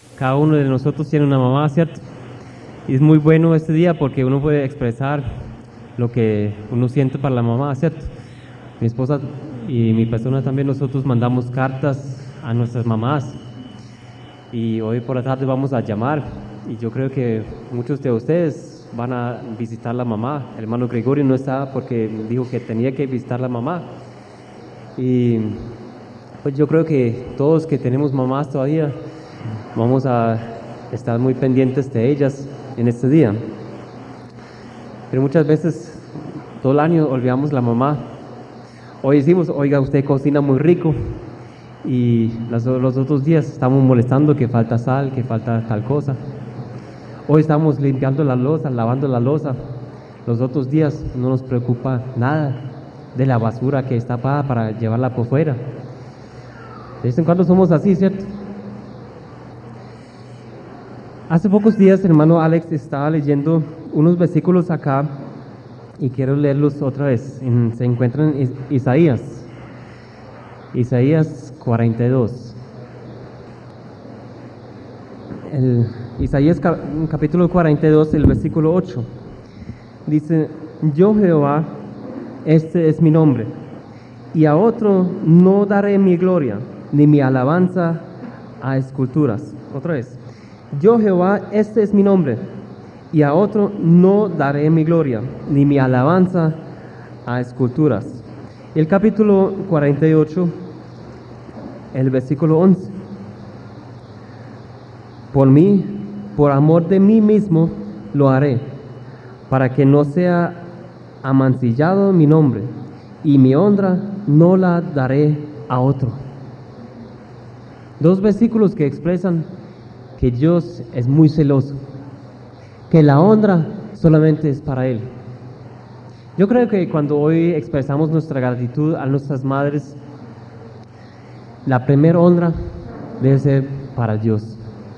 Cada uno de nosotros tiene una mamá, ¿cierto? Y es muy bueno este día porque uno puede expresar lo que uno siente para la mamá, ¿cierto? Mi esposa y mi persona también, nosotros mandamos cartas a nuestras mamás. Y hoy por la tarde vamos a llamar. Y yo creo que muchos de ustedes van a visitar la mamá. El hermano Gregorio no está porque dijo que tenía que visitar la mamá. Y pues yo creo que todos que tenemos mamás todavía vamos a estar muy pendientes de ellas en este día. Pero muchas veces todo el año olvidamos la mamá. Hoy decimos, oiga, usted cocina muy rico. Y los otros días estamos molestando que falta sal, que falta tal cosa. Hoy estamos limpiando la loza, lavando la loza. Los otros días no nos preocupa nada de la basura que está para llevarla por fuera. De vez en cuando somos así, ¿cierto? Hace pocos días el hermano Alex estaba leyendo unos versículos acá y quiero leerlos otra vez. Se encuentran en Isaías 42. Isaías capítulo 42, el versículo 8. Dice, yo Jehová, este es mi nombre, y a otro no daré mi gloria, ni mi alabanza a esculturas. Otra vez. Yo Jehová, este es mi nombre, y a otro no daré mi gloria, ni mi alabanza a esculturas. El capítulo 48, el versículo 11. Por mí, por amor de mí mismo, lo haré, para que no sea amancillado mi nombre, y mi honra no la daré a otro. Dos versículos que expresan que Dios es muy celoso, que la honra solamente es para Él. Yo creo que cuando hoy expresamos nuestra gratitud a nuestras madres, la primera honra debe ser para Dios,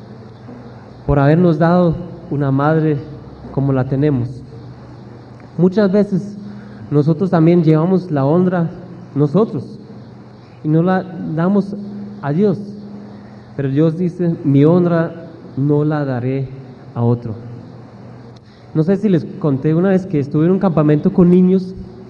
por habernos dado una madre como la tenemos. Muchas veces nosotros también llevamos la honra nosotros y no la damos a Dios, pero Dios dice, mi honra no la daré a otro. No sé si les conté una vez que estuve en un campamento con niños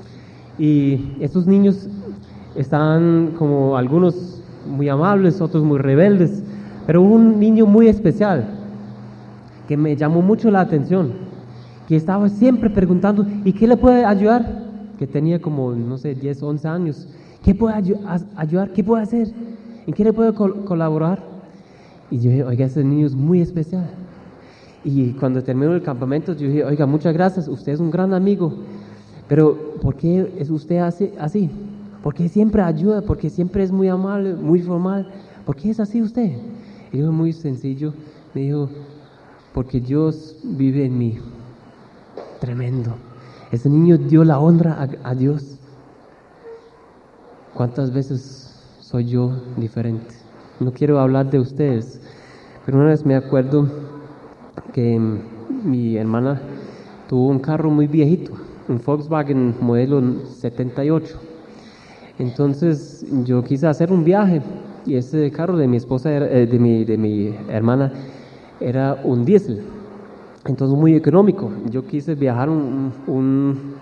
y esos niños estaban como algunos muy amables, otros muy rebeldes, pero hubo un niño muy especial que me llamó mucho la atención, que estaba siempre preguntando, ¿y qué le puede ayudar? Que tenía como, no sé, 10, 11 años. ¿Qué puede ayudar? ¿Qué puede hacer? ¿En qué le puedo colaborar? Y yo dije, oiga, ese niño es muy especial. Y cuando terminó el campamento, yo dije, oiga, muchas gracias, usted es un gran amigo, pero ¿por qué es usted así? ¿Por qué siempre ayuda? ¿Por qué siempre es muy amable, muy formal? ¿Por qué es así usted? Y yo, muy sencillo, me dijo, porque Dios vive en mí. Tremendo. Ese niño dio la honra a Dios. ¿Cuántas veces soy yo diferente? No quiero hablar de ustedes, pero una vez me acuerdo que mi hermana tuvo un carro muy viejito, un Volkswagen modelo 78. Entonces yo quise hacer un viaje y ese carro de mi esposa, de mi hermana, era un diésel, entonces muy económico. Yo quise viajar un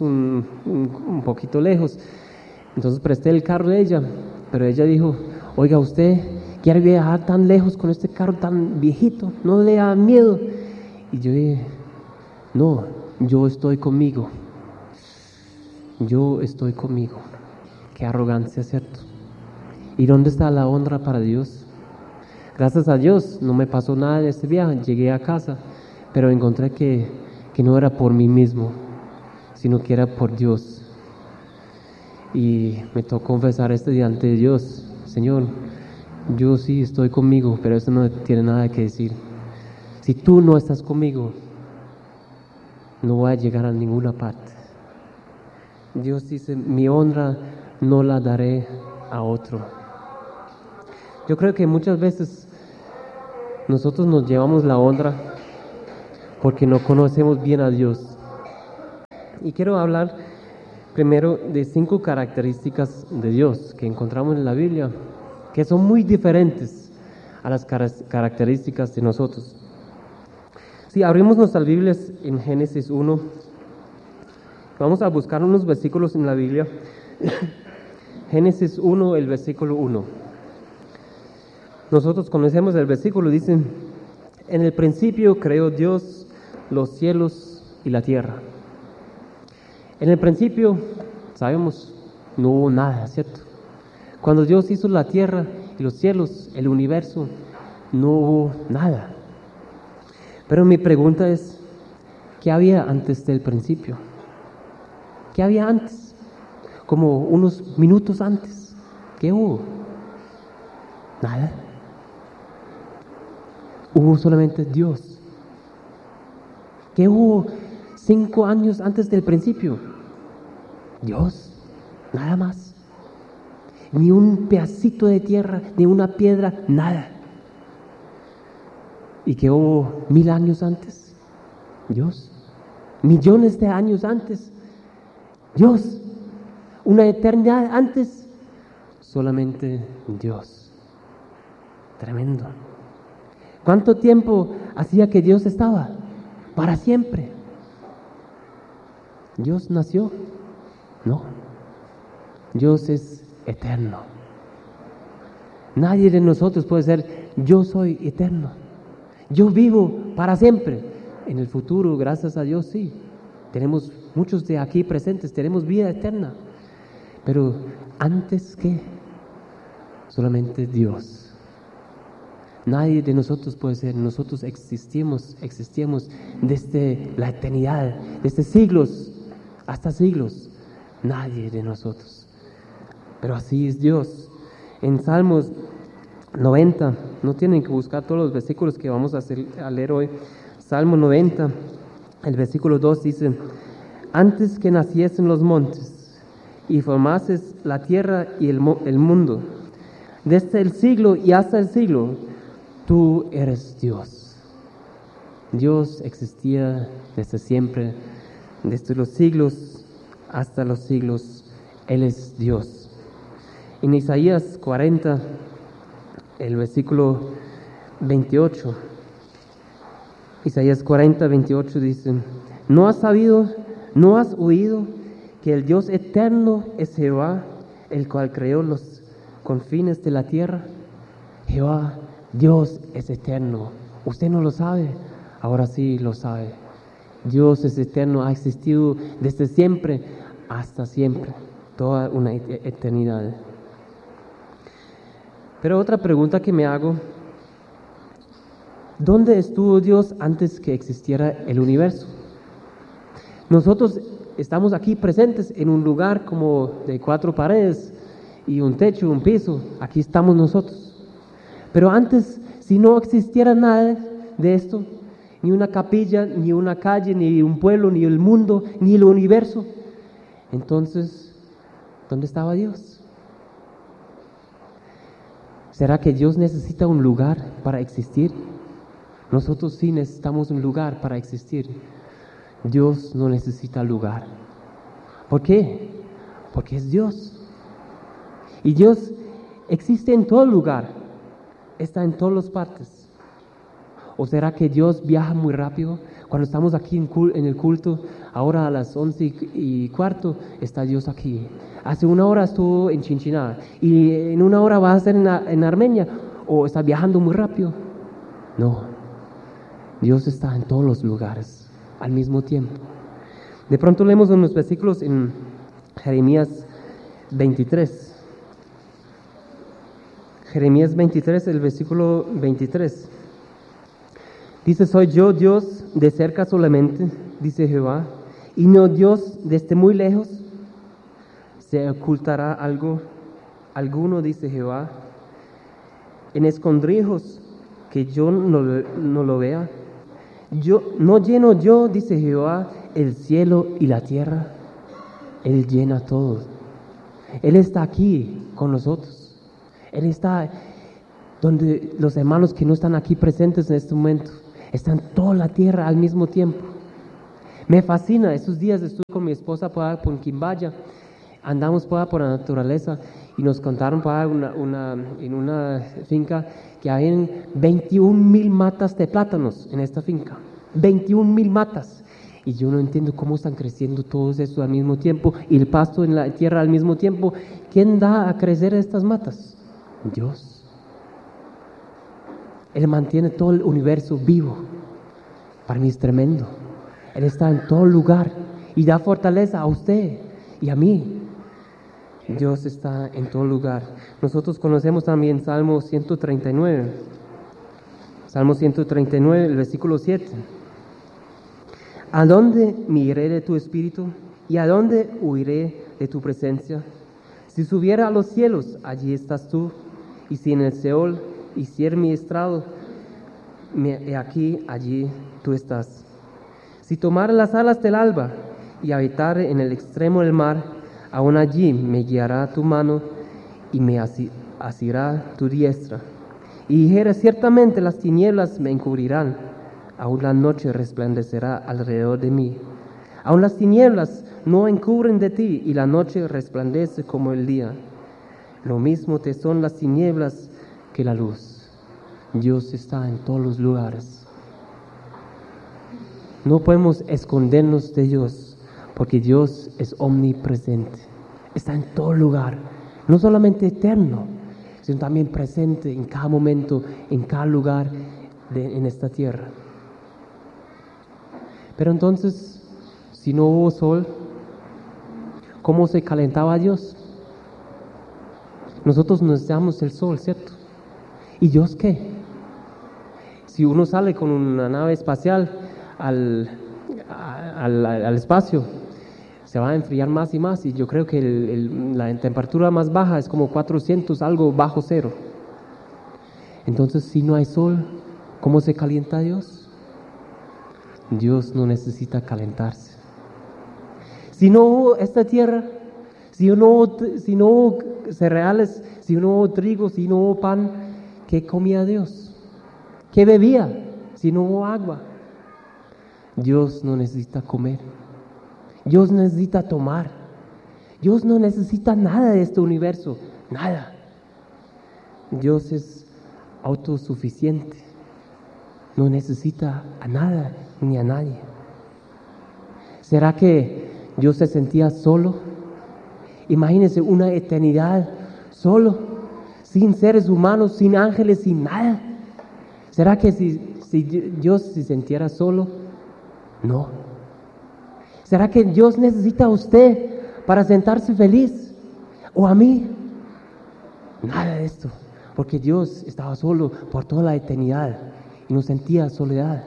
poquito lejos, entonces presté el carro de ella, pero ella dijo, oiga, usted quiere viajar tan lejos con este carro tan viejito, ¿no le da miedo? Y yo dije, no, yo estoy conmigo. Qué arrogancia, ¿cierto? ¿Y dónde está la honra para Dios? Gracias a Dios no me pasó nada de este viaje, llegué a casa, pero encontré que no era por mí mismo, sino que era por Dios. Y me tocó confesar esto delante de Dios, Señor, yo sí estoy conmigo, pero eso no tiene nada que decir. Si tú no estás conmigo, no voy a llegar a ninguna parte. Dios dice, mi honra no la daré a otro. Yo creo que muchas veces nosotros nos llevamos la honra porque no conocemos bien a Dios. Y quiero hablar primero de 5 características de Dios que encontramos en la Biblia, que son muy diferentes a las características de nosotros. Si abrimos nuestras Biblias en Génesis 1, vamos a buscar unos versículos en la Biblia. Génesis 1, el versículo 1. Nosotros conocemos el versículo, dice: en el principio creó Dios los cielos y la tierra. En el principio, sabemos, no hubo nada, ¿cierto? Cuando Dios hizo la tierra y los cielos, el universo, no hubo nada. Pero mi pregunta es, ¿qué había antes del principio? ¿Qué había antes? Como unos minutos antes. ¿Qué hubo? Nada. Hubo solamente Dios. ¿Qué hubo 5 años antes del principio? Dios. Nada más. Ni un pedacito de tierra, ni una piedra, nada. ¿Y qué hubo 1000 años antes? Dios. Millones de años antes. Dios. Una eternidad antes. Solamente Dios. Tremendo. ¿Cuánto tiempo hacía que Dios estaba? Para siempre. ¿Dios nació? No. Dios es eterno. Nadie de nosotros puede ser, yo soy eterno. Yo vivo para siempre. En el futuro, gracias a Dios, sí. Tenemos muchos de aquí presentes, tenemos vida eterna. Pero antes que, solamente Dios. Nadie de nosotros puede ser, nosotros existimos desde la eternidad, desde siglos hasta siglos. Nadie de nosotros. Pero así es Dios. En Salmos 90, no tienen que buscar todos los versículos que vamos a leer hoy. Salmo 90, el versículo 2 dice: antes que naciesen los montes y formases la tierra y el mundo, desde el siglo y hasta el siglo, tú eres Dios. Dios existía desde siempre, desde los siglos hasta los siglos. Él es Dios. En Isaías 40, el versículo 28, Isaías 40, 28 dice: ¿no has sabido, no has oído que el Dios eterno es Jehová, el cual creó los confines de la tierra? Jehová, Dios es eterno. ¿Usted no lo sabe? Ahora sí lo sabe. Dios es eterno, ha existido desde siempre hasta siempre, toda una eternidad. Pero otra pregunta que me hago: ¿dónde estuvo Dios antes que existiera el universo? Nosotros estamos aquí presentes en un lugar como de 4 paredes y un techo, un piso. Aquí estamos nosotros. Pero antes, si no existiera nada de esto, ni una capilla, ni una calle, ni un pueblo, ni el mundo, ni el universo, entonces, ¿dónde estaba Dios? ¿Será que Dios necesita un lugar para existir? Nosotros sí necesitamos un lugar para existir. Dios no necesita lugar. ¿Por qué? Porque es Dios. Y Dios existe en todo lugar. Está en todas las partes. ¿O será que Dios viaja muy rápido? Cuando estamos aquí en el culto, ahora a las 11:15, está Dios aquí. Hace 1 hora estuvo en Chinchiná y en 1 hora va a estar en Armenia. ¿O está viajando muy rápido? No. Dios está en todos los lugares al mismo tiempo. De pronto leemos unos versículos en Jeremías 23. Jeremías 23, el versículo 23. Dice: soy yo Dios de cerca solamente, dice Jehová, y no Dios desde muy lejos. ¿Se ocultará alguno, dice Jehová, en escondrijos que yo no lo vea? No lleno yo, dice Jehová, el cielo y la tierra. Él llena todo. Él está aquí con nosotros. Él está donde los hermanos que no están aquí presentes en este momento están toda la tierra al mismo tiempo. Me fascina. Estos días estuve con mi esposa por Quimbaya. Andamos por la naturaleza y nos contaron para en una finca que habían 21,000 matas de plátanos en esta finca. 21,000 matas. Y yo no entiendo cómo están creciendo todos estos al mismo tiempo y el pasto en la tierra al mismo tiempo. ¿Quién da a crecer estas matas? Dios. Él mantiene todo el universo vivo. Para mí es tremendo. Él está en todo lugar y da fortaleza a usted y a mí. Dios está en todo lugar. Nosotros conocemos también Salmo 139. Salmo 139, el versículo 7. ¿A dónde me iré de tu espíritu? ¿Y a dónde huiré de tu presencia? Si subiera a los cielos, allí estás tú. Y si en el Seol hiciera mi estrado, he aquí, allí tú estás. Si tomara las alas del alba y habitare en el extremo del mar, aún allí me guiará tu mano y me asirá tu diestra. Y dijera, ciertamente las tinieblas me encubrirán, aún la noche resplandecerá alrededor de mí. Aún las tinieblas no encubren de ti y la noche resplandece como el día. Lo mismo te son las tinieblas que la luz. Dios está en todos los lugares. No podemos escondernos de Dios, porque Dios es omnipresente. Está en todo lugar, no solamente eterno, sino también presente en cada momento, en cada lugar en esta tierra. Pero entonces, si no hubo sol, ¿cómo se calentaba Dios? Nosotros necesitamos el sol, ¿cierto? ¿Y Dios qué? Si uno sale con una nave espacial al espacio, se va a enfriar más y más, y yo creo que la temperatura más baja es como 400, algo bajo cero. Entonces, si no hay sol, ¿cómo se calienta Dios? Dios no necesita calentarse. Si no hubo esta tierra, si no hubo cereales, si no hubo trigo, si no hubo pan, ¿qué comía Dios? ¿Qué bebía si no hubo agua? Dios no necesita comer. Dios necesita tomar. Dios no necesita nada de este universo, nada. Dios es autosuficiente. No necesita a nada ni a nadie. ¿Será que Dios se sentía solo? Imagínense una eternidad solo, sin seres humanos, sin ángeles, sin nada. ¿Será que si Dios se sintiera solo? No. ¿Será que Dios necesita a usted para sentarse feliz? ¿O a mí? Nada de esto, porque Dios estaba solo por toda la eternidad y no sentía soledad.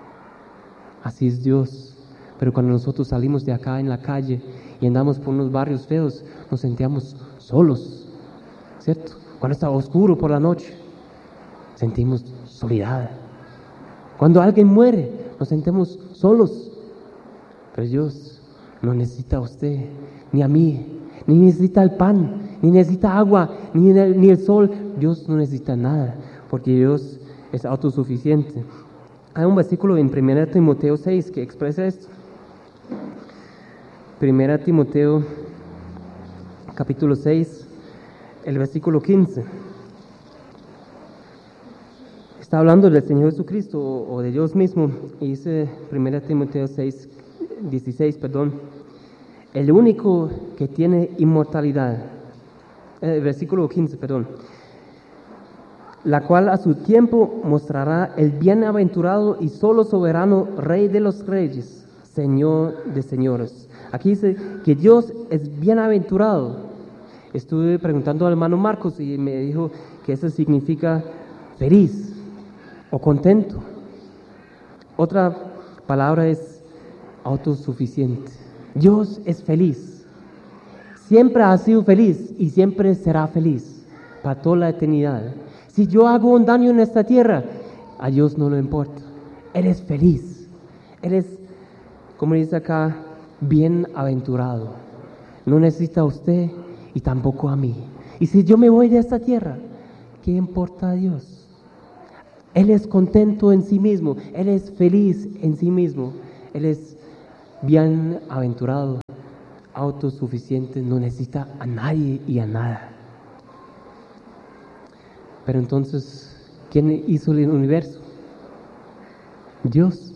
Así es Dios. Pero cuando nosotros salimos de acá en la calle y andamos por unos barrios feos, nos sentíamos solos, ¿cierto? Cuando está oscuro por la noche, sentimos soledad. Cuando alguien muere, nos sentimos solos. Pero Dios no necesita a usted, ni a mí, ni necesita el pan, ni necesita agua, ni el sol. Dios no necesita nada, porque Dios es autosuficiente. Hay un versículo en 1 Timoteo 6 que expresa esto. 1 Timoteo capítulo 6, el versículo 15. Está hablando del Señor Jesucristo o de Dios mismo, y dice 1 Timoteo 6, 16, el único que tiene inmortalidad, versículo 15, la cual a su tiempo mostrará el bienaventurado y solo soberano Rey de los reyes, Señor de señores. Aquí dice que Dios es bienaventurado. Estuve preguntando al hermano Marcos y me dijo que eso significa feliz o contento. Otra palabra es autosuficiente. Dios es feliz. Siempre ha sido feliz y siempre será feliz para toda la eternidad. Si yo hago un daño en esta tierra, a Dios no le importa. Él es feliz. Él es, como dice acá, bienaventurado. No necesita a usted y tampoco a mí. Y si yo me voy de esta tierra, ¿qué importa a Dios? Él es contento en sí mismo. Él es feliz en sí mismo. Él es bienaventurado, autosuficiente, no necesita a nadie y a nada. Pero entonces, ¿quién hizo el universo? Dios.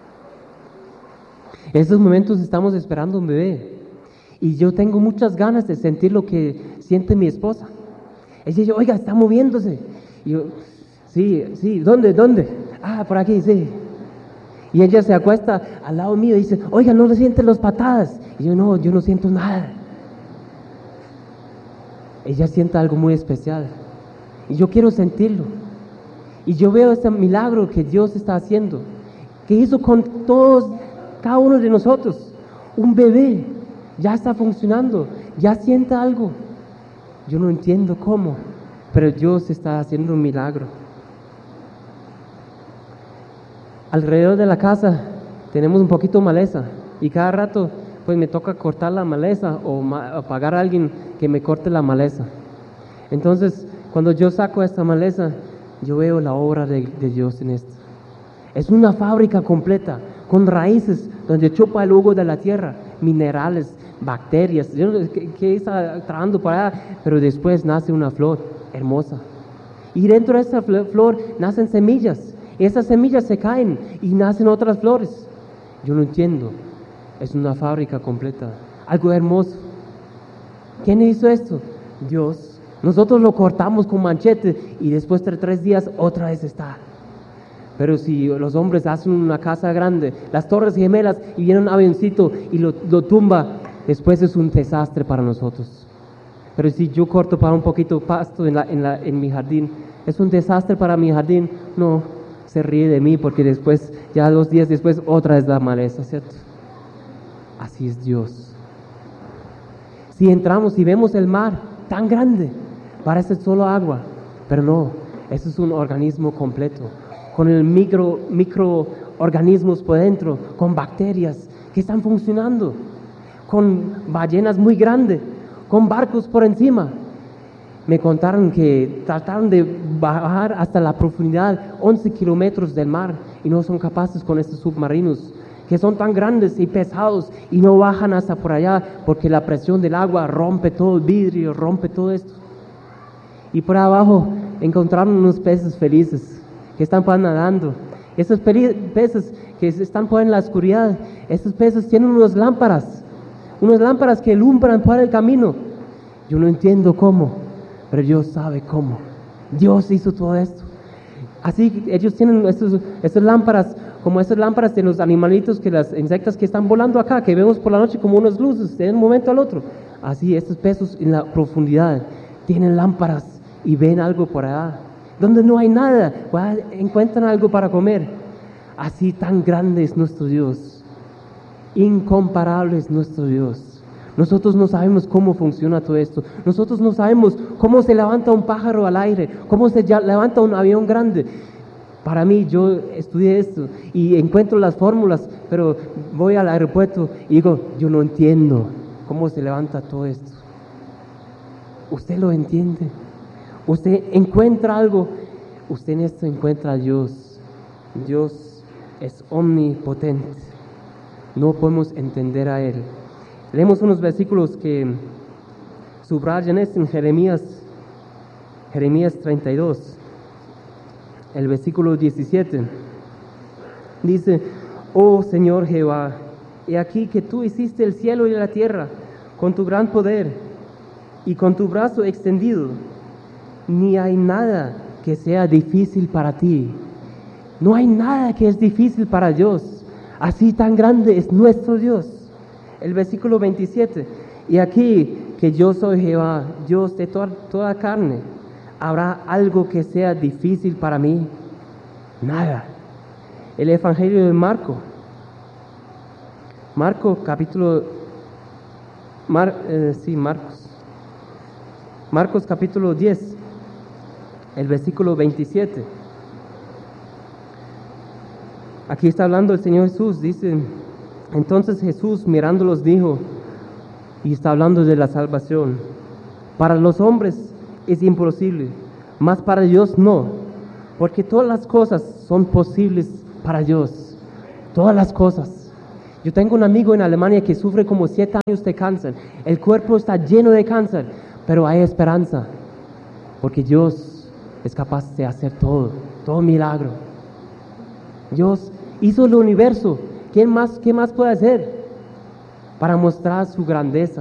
En estos momentos estamos esperando un bebé y yo tengo muchas ganas de sentir lo que siente mi esposa. Ella dice, oiga, está moviéndose. Y yo, sí, ¿dónde? Ah, por aquí, sí. Y ella se acuesta al lado mío y dice, oiga, ¿no le sienten las patadas? Y yo no siento nada. Ella siente algo muy especial y yo quiero sentirlo. Y yo veo este milagro que Dios está haciendo, que hizo con cada uno de nosotros. Un bebé ya está funcionando, ya siente algo. Yo no entiendo cómo, pero Dios está haciendo un milagro. Alrededor de la casa tenemos un poquito de maleza y cada rato pues me toca cortar la maleza o pagar a alguien que me corte la maleza. Entonces, cuando yo saco esta maleza, yo veo la obra de Dios en esto. Es una fábrica completa, con raíces, donde chupa el jugo de la tierra, minerales, bacterias. Yo no sé qué está trabajando para allá, pero después nace una flor hermosa. Y dentro de esa flor nacen semillas. Y esas semillas se caen y nacen otras flores. Yo no entiendo. Es una fábrica completa, algo hermoso. ¿Quién hizo esto? Dios. Nosotros lo cortamos con manchete y después de 3 días otra vez está. Pero si los hombres hacen una casa grande, las torres gemelas, y viene un avioncito y lo tumba, después es un desastre para nosotros. Pero si yo corto para un poquito de pasto en mi jardín, es un desastre para mi jardín. No, se ríe de mí porque después, ya 2 días después, otra vez la maleza, ¿cierto? Así es Dios. Si entramos y vemos el mar tan grande, parece solo agua, pero no, eso es un organismo completo, con el microorganismos por dentro, con bacterias que están funcionando, con ballenas muy grandes, con barcos por encima. Me contaron que trataron de bajar hasta la profundidad 11 kilómetros del mar y no son capaces con estos submarinos que son tan grandes y pesados y no bajan hasta por allá porque la presión del agua rompe todo el vidrio, rompe todo esto. Y por abajo encontraron unos peces felices que están nadando. Esos peces que están por en la oscuridad, esos peces tienen unas lámparas que alumbran por el camino. Yo no entiendo cómo, pero Dios sabe cómo. Dios hizo todo esto. Así ellos tienen esas lámparas, como esas lámparas de los animalitos, que las insectas que están volando acá, que vemos por la noche como unas luces de un momento al otro. Así estos peces en la profundidad tienen lámparas y ven algo por allá. Donde no hay nada, encuentran algo para comer. Así tan grande es nuestro Dios. Incomparable es nuestro Dios. Nosotros no sabemos cómo funciona todo esto. Nosotros no sabemos cómo se levanta un pájaro al aire, cómo se levanta un avión grande. Para mí, yo estudié esto y encuentro las fórmulas, pero voy al aeropuerto y digo, yo no entiendo cómo se levanta todo esto. ¿Usted lo entiende? ¿Usted encuentra algo? Usted en esto encuentra a Dios. Dios es omnipotente. No podemos entender a Él. Leemos unos versículos que subrayan esto en Jeremías 32, el versículo 17. Dice, oh Señor Jehová, he aquí que tú hiciste el cielo y la tierra con tu gran poder y con tu brazo extendido. Ni hay nada que sea difícil para ti. No hay nada que es difícil para Dios. Así tan grande es nuestro Dios. El versículo 27. Y aquí que yo soy Jehová, Dios de toda carne. ¿Habrá algo que sea difícil para mí? Nada. El Evangelio de Marcos capítulo 10, el versículo 27. Aquí está hablando el Señor Jesús, dice, entonces Jesús mirándolos dijo, y está hablando de la salvación, para los hombres es imposible, mas para Dios no, porque todas las cosas son posibles para Dios, todas las cosas. Yo tengo un amigo en Alemania que sufre como 7 años de cáncer, el cuerpo está lleno de cáncer, pero hay esperanza, porque Dios es capaz de hacer todo milagro. Dios hizo el universo. ¿Qué más puede hacer para mostrar su grandeza?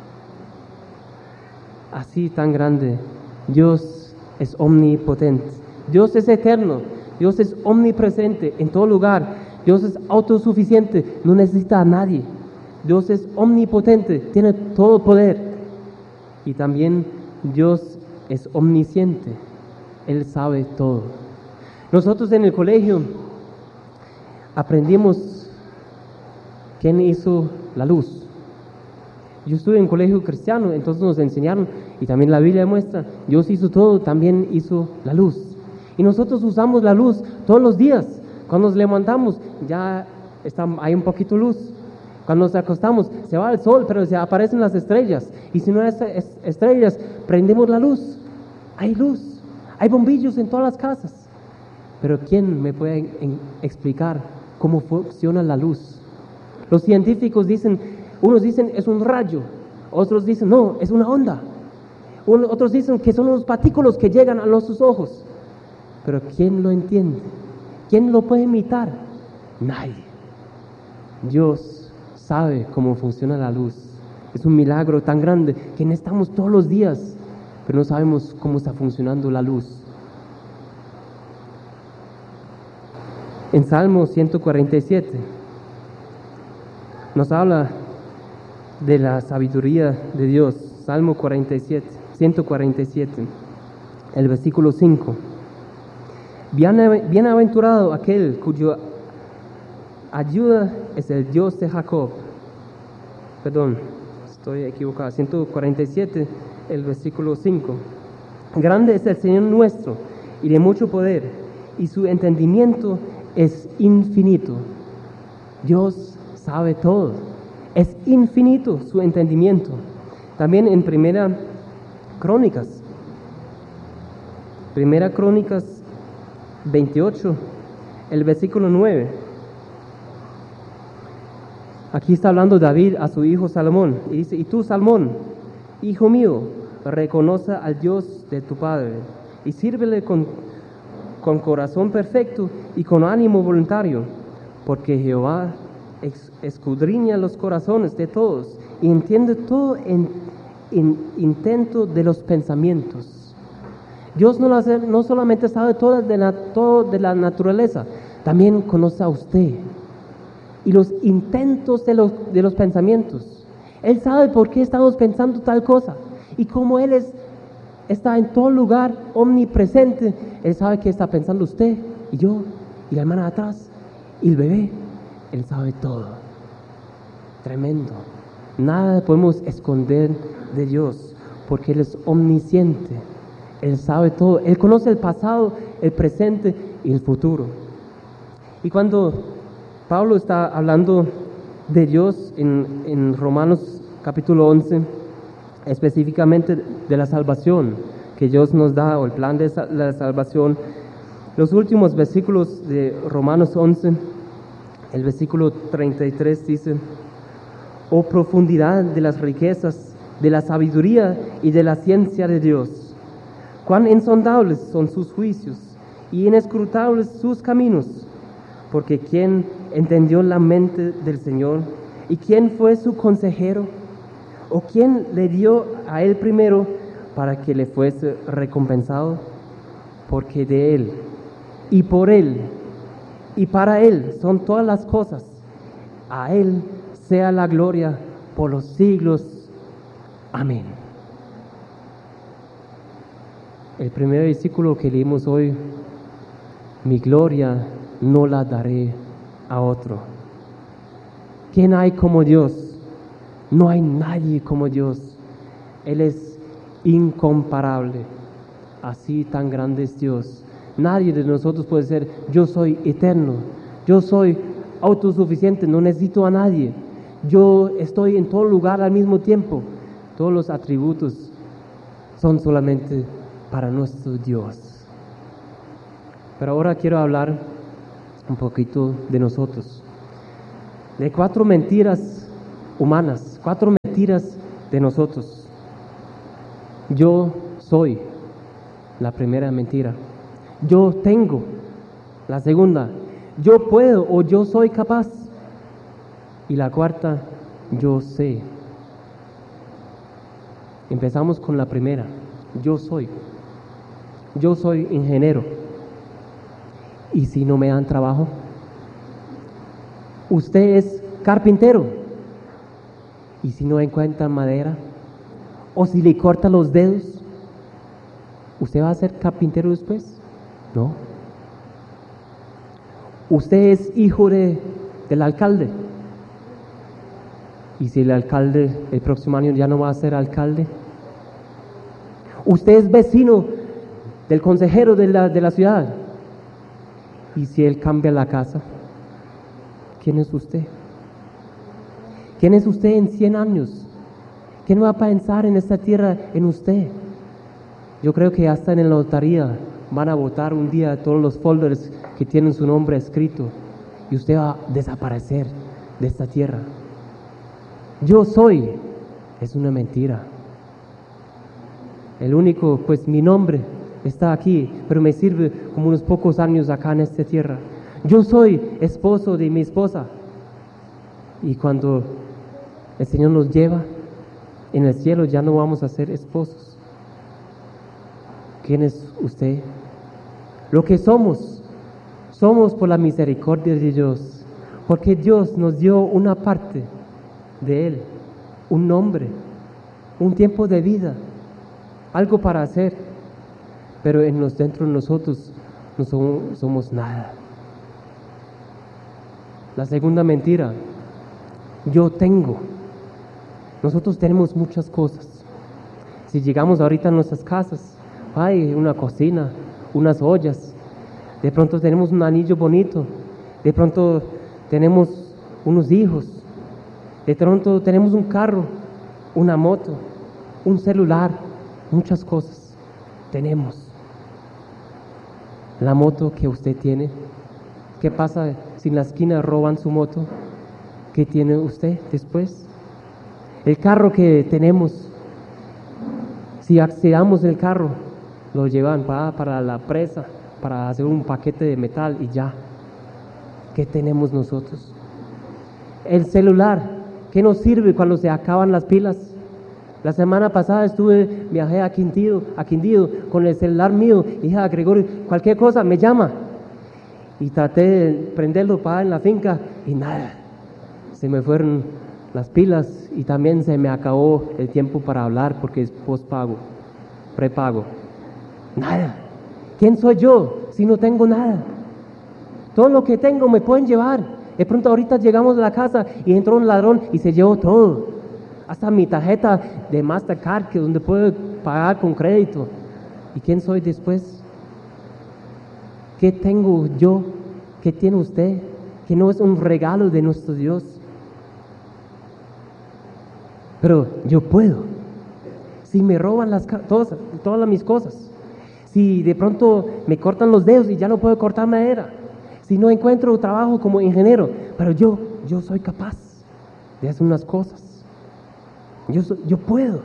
Así tan grande. Dios es omnipotente. Dios es eterno. Dios es omnipresente en todo lugar. Dios es autosuficiente, no necesita a nadie. Dios es omnipotente, tiene todo poder. Y también Dios es omnisciente. Él sabe todo. Nosotros en el colegio aprendimos quién hizo la luz. Yo estuve en un colegio cristiano, entonces nos enseñaron, y también la Biblia muestra, Dios hizo todo, también hizo la luz. Y nosotros usamos la luz todos los días. Cuando nos levantamos, hay un poquito de luz. Cuando nos acostamos, se va el sol, pero se aparecen las estrellas. Y si no hay estrellas, prendemos la luz. Hay luz. Hay bombillos en todas las casas. Pero ¿quién me puede explicar cómo funciona la luz? Los científicos dicen, unos dicen es un rayo, otros dicen no, es una onda. Otros dicen que son unos partículas que llegan a nuestros ojos. Pero ¿quién lo entiende? ¿Quién lo puede imitar? Nadie. Dios sabe cómo funciona la luz. Es un milagro tan grande que necesitamos todos los días, pero no sabemos cómo está funcionando la luz. En Salmo 147 nos habla de la sabiduría de Dios. Salmo 147, el versículo 5. Bienaventurado aquel cuyo ayuda es el Dios de Jacob. Perdón, estoy equivocado. 147, el versículo 5. Grande es el Señor nuestro y de mucho poder, y su entendimiento es infinito. Dios sabe todo. Es infinito su entendimiento. También en Primera Crónicas 28, el versículo 9. Aquí está hablando David a su hijo Salomón y dice: y tú, Salomón, hijo mío, reconoce al Dios de tu padre y sírvele con corazón perfecto y con ánimo voluntario, porque Jehová escudriña los corazones de todos y entiende todo intento de los pensamientos. Dios no solamente sabe todo de la naturaleza, también conoce a usted y los intentos de los pensamientos. Él sabe por qué estamos pensando tal cosa, y como Él está en todo lugar, omnipresente, Él sabe qué está pensando usted y yo y la hermana de atrás y el bebé. Él sabe todo. Tremendo. Nada podemos esconder de Dios, porque Él es omnisciente. Él sabe todo. Él conoce el pasado, el presente y el futuro. Y cuando Pablo está hablando de Dios en Romanos capítulo 11, específicamente de la salvación que Dios nos da, o el plan de la salvación, los últimos versículos de Romanos 11, el versículo 33 dice: oh profundidad de las riquezas, de la sabiduría y de la ciencia de Dios, cuán insondables son sus juicios y inescrutables sus caminos, porque ¿quién entendió la mente del Señor? ¿Y quién fue su consejero? ¿O quién le dio a él primero para que le fuese recompensado? Porque de Él, y por Él, y para Él son todas las cosas. A Él sea la gloria por los siglos. Amén. El primer versículo que leímos hoy: mi gloria no la daré a otro. ¿Quién hay como Dios? No hay nadie como Dios. Él es incomparable. Así tan grande es Dios. Nadie de nosotros puede ser: yo soy eterno, yo soy autosuficiente, no necesito a nadie, yo estoy en todo lugar al mismo tiempo. Todos los atributos son solamente para nuestro Dios. Pero ahora quiero hablar un poquito de nosotros, de 4 mentiras humanas, 4 mentiras de nosotros. Yo soy. La primera mentira. Yo tengo. La segunda, yo puedo o yo soy capaz. Y la cuarta, yo sé. Empezamos con la primera, yo soy. Yo soy ingeniero. ¿Y si no me dan trabajo? Usted es carpintero. ¿Y si no encuentran madera? ¿O si le cortan los dedos? ¿Usted va a ser carpintero después? No. Usted es hijo del alcalde. ¿Y si el alcalde el próximo año ya no va a ser alcalde? Usted es vecino del consejero de la ciudad. ¿Y si él cambia la casa? ¿Quién es usted? ¿Quién es usted en 100 años? ¿Quién va a pensar en esta tierra en usted? Yo creo que hasta en la lotería van a votar un día todos los folders que tienen su nombre escrito y usted va a desaparecer de esta tierra. Yo soy, es una mentira. El único, pues mi nombre está aquí, pero me sirve como unos pocos años acá en esta tierra. Yo soy esposo de mi esposa. Y cuando el Señor nos lleva en el cielo ya no vamos a ser esposos. ¿Quién es usted? Lo que somos por la misericordia de Dios, porque Dios nos dio una parte de Él, un nombre, un tiempo de vida, algo para hacer, pero dentro de nosotros no somos nada. La segunda mentira, yo tengo. Nosotros tenemos muchas cosas. Si llegamos ahorita a nuestras casas, hay una cocina, unas ollas, de pronto tenemos un anillo bonito, de pronto tenemos unos hijos, de pronto tenemos un carro, una moto, un celular, muchas cosas tenemos. La moto que usted tiene, ¿qué pasa si en la esquina roban su moto? ¿Qué tiene usted después? El carro que tenemos, si accidentamos el carro, lo llevan para la presa, para hacer un paquete de metal y ya. ¿Qué tenemos nosotros? El celular, ¿qué nos sirve cuando se acaban las pilas? La semana pasada viajé a Quindío con el celular mío y dije a Gregorio, cualquier cosa me llama. Y traté de prenderlo para en la finca y nada, se me fueron las pilas y también se me acabó el tiempo para hablar porque es postpago, prepago. Nada. ¿Quién soy yo si no tengo nada? Todo lo que tengo me pueden llevar. De pronto ahorita llegamos a la casa y entró un ladrón y se llevó todo. Hasta mi tarjeta de Mastercard, que donde puedo pagar con crédito. ¿Y quién soy después? ¿Qué tengo yo? ¿Qué tiene usted? Que no es un regalo de nuestro Dios. Pero yo puedo. Si me roban todas mis cosas, si de pronto me cortan los dedos y ya no puedo cortar madera, si no encuentro trabajo como ingeniero, pero yo soy capaz de hacer unas cosas. Yo puedo.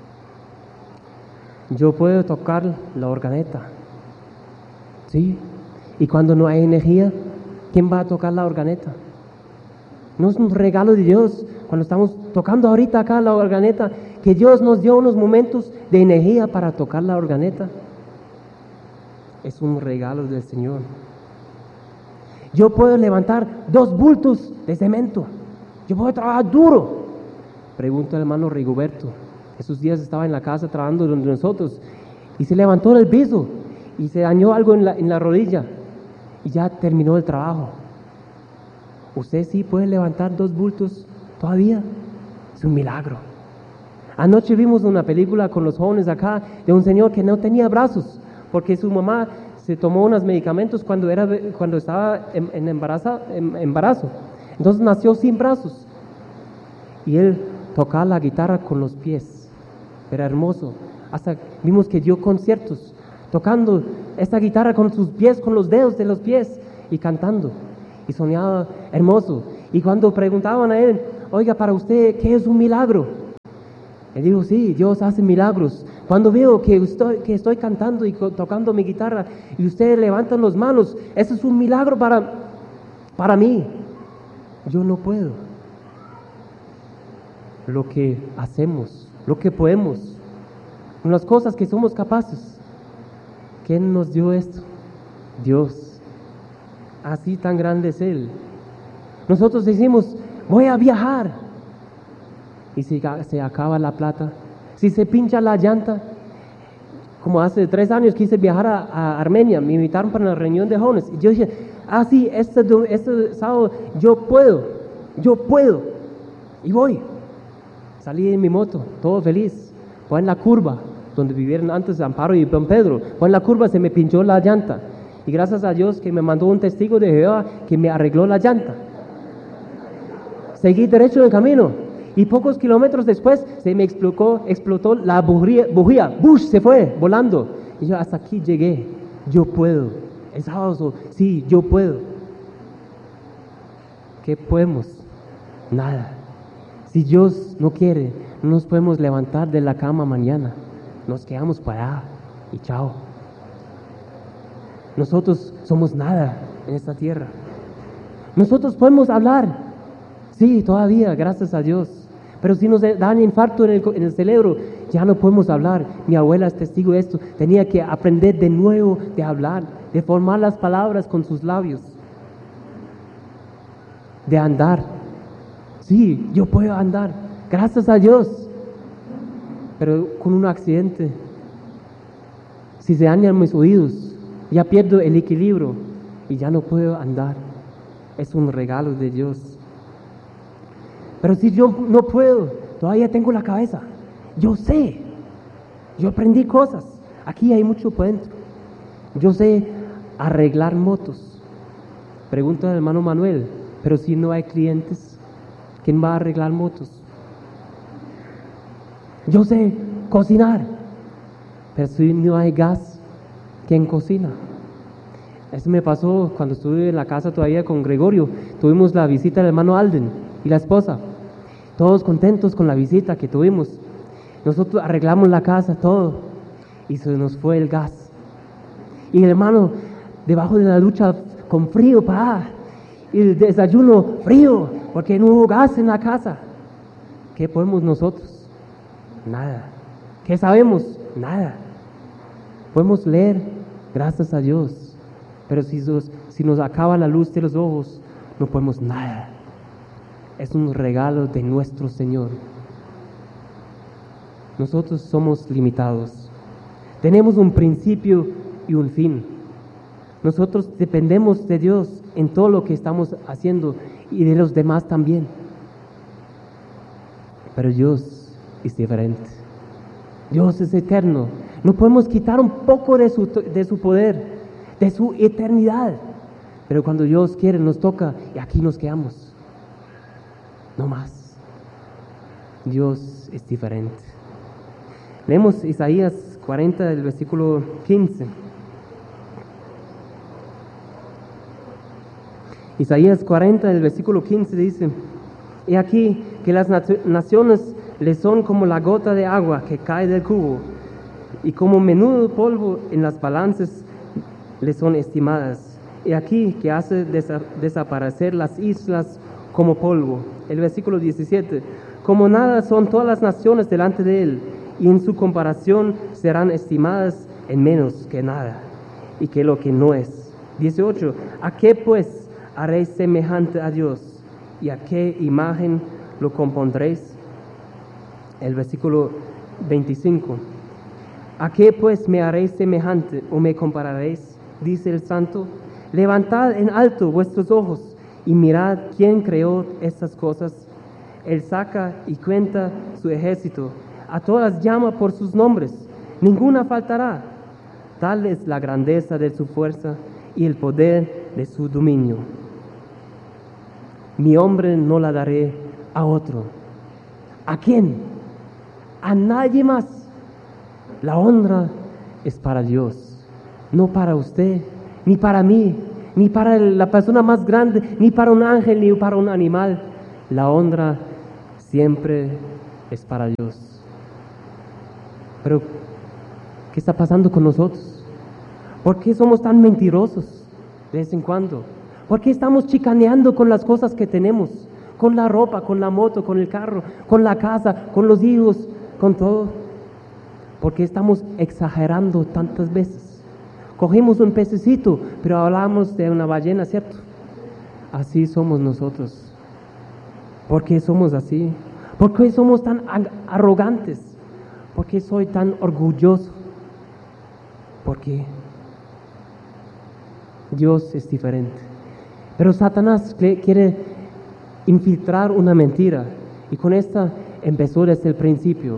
Yo puedo tocar la organeta. ¿Sí? Y cuando no hay energía, ¿quién va a tocar la organeta? No es un regalo de Dios. Cuando estamos tocando ahorita acá la organeta, que Dios nos dio unos momentos de energía para tocar la organeta. Es un regalo del Señor. Yo puedo levantar 2 bultos de cemento. Yo puedo trabajar duro. Pregunta al hermano Rigoberto. Esos días estaba en la casa trabajando donde nosotros y se levantó del piso y se dañó algo en la rodilla y ya terminó el trabajo. Usted sí puede levantar 2 bultos todavía. Es un milagro. Anoche vimos una película con los jóvenes acá de un señor que no tenía brazos porque su mamá se tomó unos medicamentos cuando estaba en embarazo. Entonces nació sin brazos. Y él tocaba la guitarra con los pies. Era hermoso. Hasta vimos que dio conciertos tocando esta guitarra con sus pies, con los dedos de los pies y cantando. Y soñaba hermoso. Y cuando preguntaban a él, oiga, para usted, ¿qué es un milagro? Él dijo, sí, Dios hace milagros. Cuando veo que estoy cantando y tocando mi guitarra y ustedes levantan las manos, eso es un milagro para mí. Yo no puedo. Lo que hacemos, lo que podemos, las cosas que somos capaces. ¿Quién nos dio esto? Dios. Así tan grande es Él. Nosotros decimos, voy a viajar. Y si se acaba la plata, si se pincha la llanta, como hace 3 años quise viajar a Armenia, me invitaron para una reunión de jóvenes. Y yo dije, sí, este sábado yo puedo. Y voy. Salí en mi moto, todo feliz. Voy en la curva, donde vivieron antes Amparo y Don Pedro. Voy en la curva, se me pinchó la llanta. Y gracias a Dios que me mandó un testigo de Jehová que me arregló la llanta. Seguí derecho en el camino. Y pocos kilómetros después se me explotó la bujía. ¡Bush! Se fue volando. Y yo, hasta aquí llegué. Yo puedo. El sábado, sí, yo puedo. ¿Qué podemos? Nada. Si Dios no quiere, no nos podemos levantar de la cama mañana. Nos quedamos para allá y chao. Nosotros somos nada en esta tierra. Nosotros podemos hablar. Sí, todavía, gracias a Dios. Pero si nos dan infarto en el cerebro, ya no podemos hablar. Mi abuela es testigo de esto. Tenía que aprender de nuevo de hablar, de formar las palabras con sus labios, de andar. Sí, yo puedo andar, gracias a Dios. Pero con un accidente, si se dañan mis oídos, ya pierdo el equilibrio y ya no puedo andar. Es un regalo de Dios. Pero si yo no puedo, todavía tengo la cabeza. Yo sé. Yo aprendí cosas. Aquí hay mucho por dentro. Yo sé arreglar motos. Pregunta al hermano Manuel, pero si no hay clientes, ¿quién va a arreglar motos? Yo sé cocinar, pero si no hay gas, ¿quién cocina? Eso me pasó cuando estuve en la casa todavía con Gregorio. Tuvimos la visita del hermano Alden y la esposa. Todos contentos con la visita que tuvimos. Nosotros arreglamos la casa, todo, y se nos fue el gas. Y el hermano, debajo de la ducha, con frío, y el desayuno frío, porque no hubo gas en la casa. ¿Qué podemos nosotros? Nada. ¿Qué sabemos? Nada. Podemos leer, gracias a Dios, pero si nos acaba la luz de los ojos, no podemos nada. Es un regalo de nuestro Señor. Nosotros somos limitados. Tenemos un principio y un fin. Nosotros dependemos de Dios en todo lo que estamos haciendo y de los demás también. Pero Dios es diferente. Dios es eterno. No podemos quitar un poco de su poder, de su eternidad. Pero cuando Dios quiere, nos toca y aquí nos quedamos. No más. Dios es diferente. Leemos Isaías 40, del versículo 15. Isaías 40, del versículo 15 dice: He aquí que las naciones le son como la gota de agua que cae del cubo, y como menudo polvo en las balanzas le son estimadas. He aquí que hace desaparecer las islas como polvo. El versículo 17: Como nada son todas las naciones delante de él, y en su comparación serán estimadas en menos que nada, y que lo que no es. 18: ¿A qué pues haréis semejante a Dios? ¿Y a qué imagen lo compondréis? El versículo 25: ¿A qué pues me haréis semejante o me compararéis? Dice el Santo. Levantad en alto vuestros ojos y mirad quién creó estas cosas. Él saca y cuenta su ejército, a todas llama por sus nombres, ninguna faltará. Tal es la grandeza de su fuerza y el poder de su dominio. Mi hombre no la daré a otro. ¿A quién? A nadie más. La honra es para Dios, no para usted, ni para mí, ni para la persona más grande, ni para un ángel, ni para un animal. La honra siempre es para Dios. Pero ¿Qué está pasando con nosotros? ¿Por qué somos tan mentirosos de vez en cuando? ¿Por qué estamos chicaneando con las cosas que tenemos? Con la ropa, con la moto, con el carro, con la casa, con los hijos, con todo. ¿Por qué estamos exagerando tantas veces? Cogimos un pececito, pero hablamos de una ballena, ¿cierto? Así somos nosotros. ¿Por qué somos así? ¿Por qué somos tan arrogantes? ¿Por qué soy tan orgulloso? Porque Dios es diferente. Pero Satanás quiere infiltrar una mentira, y con esta empezó desde el principio.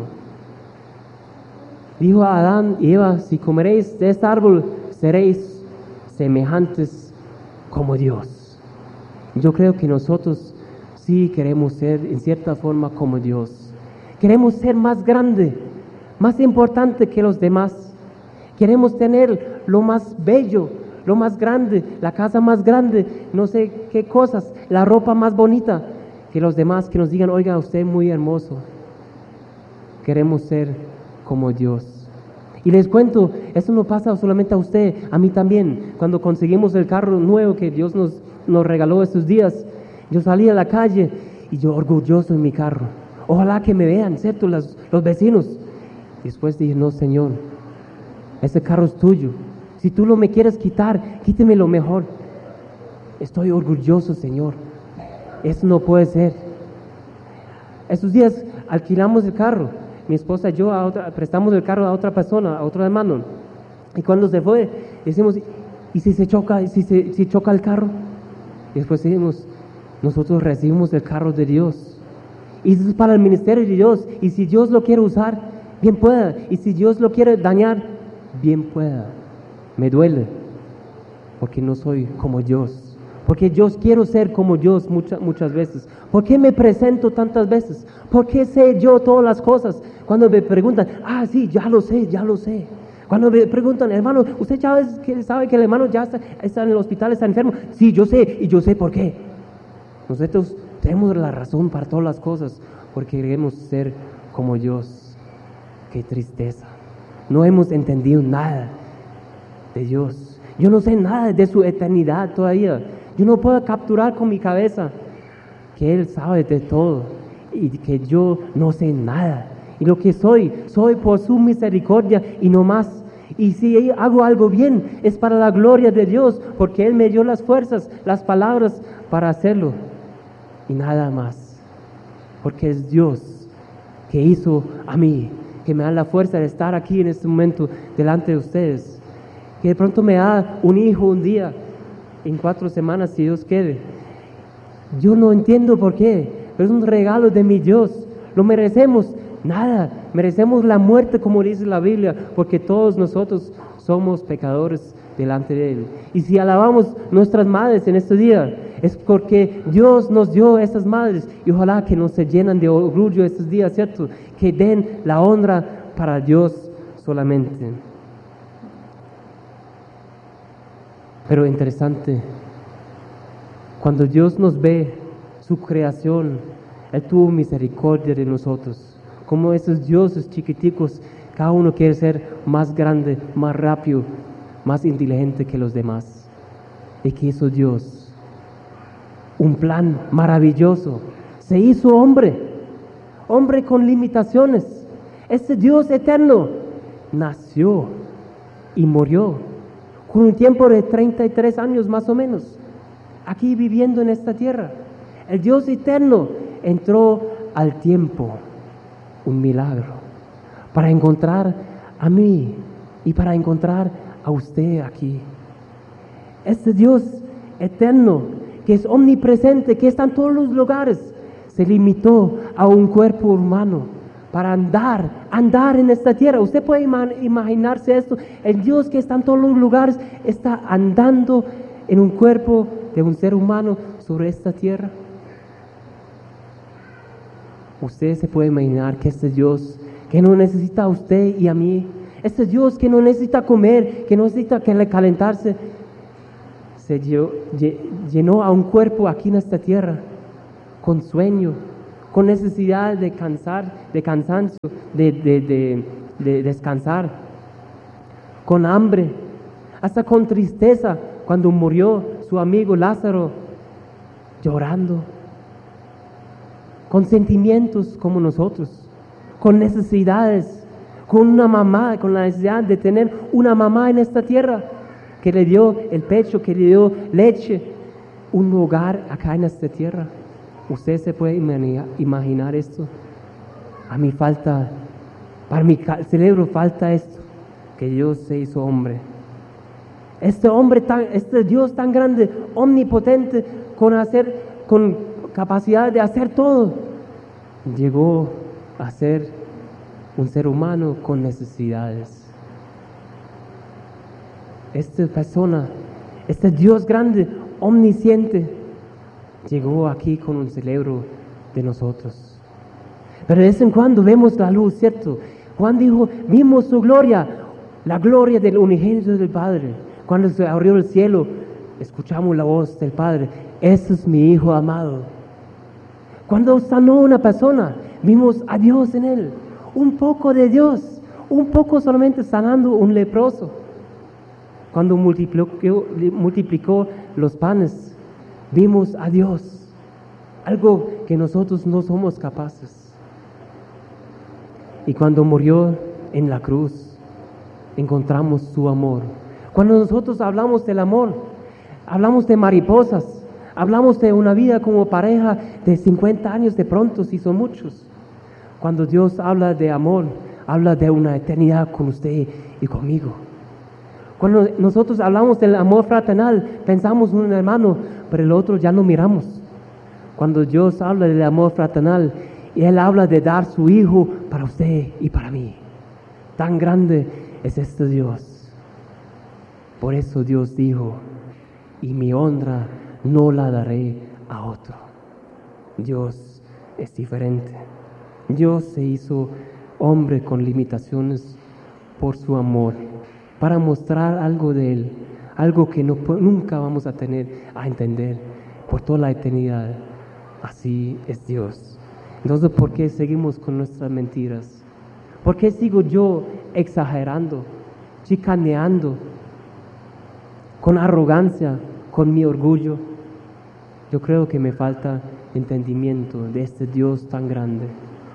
Dijo a Adán y Eva: si comeréis de este árbol, seréis semejantes como Dios. Yo creo que nosotros sí queremos ser en cierta forma como Dios. Queremos ser más grande, más importante que los demás. Queremos tener lo más bello, lo más grande, la casa más grande, no sé qué cosas, la ropa más bonita que los demás, que nos digan: oiga, usted es muy hermoso. Queremos ser como Dios. Y les cuento, eso no pasa solamente a usted, a mí también. Cuando conseguimos el carro nuevo que Dios nos regaló estos días, yo salí a la calle y yo orgulloso en mi carro. Ojalá que me vean, ¿cierto? Los vecinos. Después dije: no, Señor, ese carro es tuyo. Si tú lo me quieres quitar, quíteme lo mejor. Estoy orgulloso, Señor. Eso no puede ser. Estos días alquilamos el carro. Mi esposa y yo prestamos el carro a otra persona, a otro hermano. Y cuando se fue, decimos: ¿y si se choca? ¿Y si choca el carro? Y después decimos: nosotros recibimos el carro de Dios. Y eso es para el ministerio de Dios. Y si Dios lo quiere usar, bien pueda. Y si Dios lo quiere dañar, bien pueda. Me duele, porque no soy como Dios. Porque yo quiero ser como Dios muchas veces. ¿Por qué me presento tantas veces? ¿Por qué sé yo todas las cosas? Cuando me preguntan: sí, ya lo sé. Cuando me preguntan: hermano, ¿usted ya sabe que el hermano ya está en el hospital, está enfermo? Sí, yo sé, y yo sé por qué. Nosotros tenemos la razón para todas las cosas, porque queremos ser como Dios. Qué tristeza. No hemos entendido nada de Dios. Yo no sé nada de su eternidad todavía. Yo no puedo capturar con mi cabeza que Él sabe de todo y que yo no sé nada. Y lo que soy por su misericordia y no más. Y si hago algo bien, es para la gloria de Dios, porque Él me dio las fuerzas, las palabras para hacerlo. Y nada más. Porque es Dios que hizo a mí, que me da la fuerza de estar aquí en este momento delante de ustedes. Que de pronto me da un hijo un día, en 4 semanas, si Dios quiere. Yo no entiendo por qué, pero es un regalo de mi Dios. ¿Lo merecemos? Nada. Merecemos la muerte, como dice la Biblia, porque todos nosotros somos pecadores delante de Él. Y si alabamos nuestras madres en este día, es porque Dios nos dio esas madres, y ojalá que no se llenan de orgullo estos días, ¿cierto? Que den la honra para Dios solamente. Pero interesante, cuando Dios nos ve, su creación, Él tuvo misericordia de nosotros. Como esos dioses chiquiticos, cada uno quiere ser más grande, más rápido, más inteligente que los demás. ¿Y qué hizo Dios? Un plan maravilloso. Se hizo hombre con limitaciones. Ese Dios eterno nació y murió con un tiempo de 33 años más o menos, aquí viviendo en esta tierra. El Dios eterno entró al tiempo, un milagro, para encontrar a mí y para encontrar a usted aquí. Este Dios eterno, que es omnipresente, que está en todos los lugares, se limitó a un cuerpo humano para andar en esta tierra. Usted puede imaginarse esto: el Dios que está en todos los lugares está andando en un cuerpo de un ser humano sobre esta tierra. Usted se puede imaginar que este Dios que no necesita a usted y a mí, este Dios que no necesita comer, que no necesita calentarse, se llenó a un cuerpo aquí en esta tierra con sueño, con necesidad de cansancio, de descansar. con hambre, hasta con tristeza cuando murió su amigo Lázaro, llorando, con sentimientos como nosotros, con necesidades, con una mamá, con la necesidad de tener una mamá en esta tierra que le dio el pecho, que le dio leche, un hogar acá en esta tierra. ¿Usted se puede imaginar esto? A mí falta, para mi cerebro falta esto, que Dios se hizo hombre. Este Dios tan grande, omnipotente, con capacidad de hacer todo, llegó a ser un ser humano con necesidades. Esta persona, este Dios grande, omnisciente, llegó aquí con un cerebro de nosotros. Pero de vez en cuando vemos la luz, ¿cierto? Juan dijo, vimos su gloria, la gloria del unigénito del Padre. Cuando se abrió el cielo, escuchamos la voz del Padre, ese es mi Hijo amado. Cuando sanó una persona, vimos a Dios en él, un poco de Dios, un poco solamente sanando un leproso. Cuando multiplicó los panes, vimos a Dios, algo que nosotros no somos capaces. Y cuando murió en la cruz, encontramos su amor. Cuando nosotros hablamos del amor, hablamos de mariposas, hablamos de una vida como pareja de 50 años de pronto, si son muchos. Cuando Dios habla de amor, habla de una eternidad con usted y conmigo. Cuando nosotros hablamos del amor fraternal, pensamos en un hermano, pero el otro ya no miramos. Cuando Dios habla del amor fraternal, Él habla de dar su Hijo para usted y para mí. Tan grande es este Dios. Por eso Dios dijo, y mi honra no la daré a otro. Dios es diferente. Dios se hizo hombre con limitaciones por su amor, para mostrar algo de Él, algo que nunca vamos a entender por toda la eternidad. Así es Dios. Entonces, ¿por qué seguimos con nuestras mentiras? ¿Por qué sigo yo exagerando, chicaneando, con arrogancia, con mi orgullo? Yo creo que me falta entendimiento de este Dios tan grande.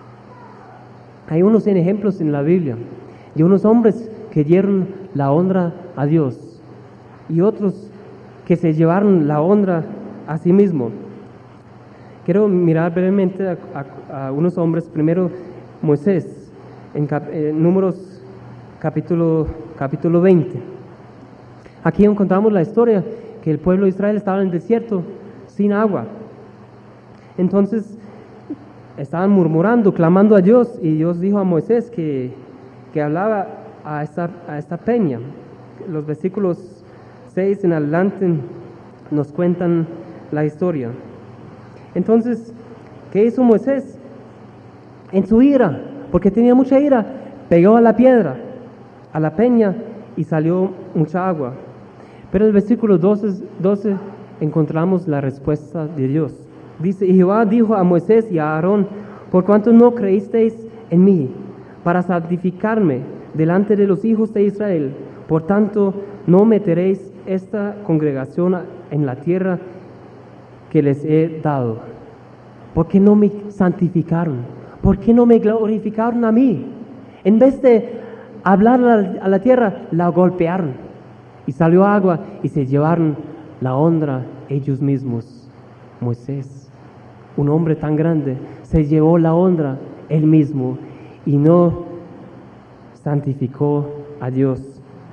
Hay unos ejemplos en la Biblia de unos hombres que dieron la honra a Dios y otros que se llevaron la honra a sí mismos. Quiero mirar brevemente a unos hombres. Primero, Moisés, en Números capítulo 20. Aquí encontramos la historia que el pueblo de Israel estaba en el desierto sin agua. Entonces estaban murmurando, clamando a Dios, y Dios dijo a Moisés que hablaba a esta peña. Los versículos 6 en adelante nos cuentan la historia. Entonces, ¿qué hizo Moisés? En su ira, porque tenía mucha ira, pegó a la piedra, a la peña, y salió mucha agua. Pero en el versículo 12 encontramos la respuesta de Dios. Dice, y Jehová dijo a Moisés y a Aarón, por cuanto no creísteis en mí, para santificarme delante de los hijos de Israel, por tanto no meteréis esta congregación en la tierra que les he dado. ¿Por qué no me santificaron? ¿Por qué no me glorificaron a mí? En vez de hablar a la tierra, la golpearon y salió agua y se llevaron la honra ellos mismos. Moisés, un hombre tan grande, se llevó la honra él mismo y no santificó a Dios.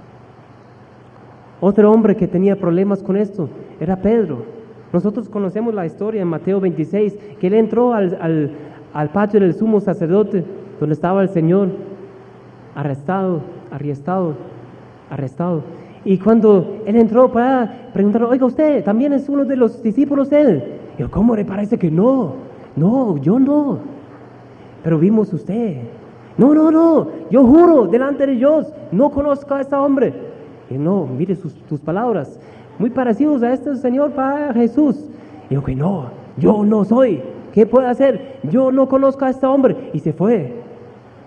Otro hombre que tenía problemas con esto era Pedro. Nosotros conocemos la historia en Mateo 26, que él entró al patio del sumo sacerdote, donde estaba el Señor, arrestado. Y cuando él entró para preguntarle, oiga, usted también es uno de los discípulos de él. Y yo, ¿cómo le parece que no? No, yo no. Pero vimos usted. No, yo juro delante de Dios, no conozco a este hombre. Y no, mire sus palabras, muy parecidos a este Señor para Jesús. Y yo, que no, yo no soy. ¿Qué puedo hacer? Yo no conozco a este hombre. Y se fue.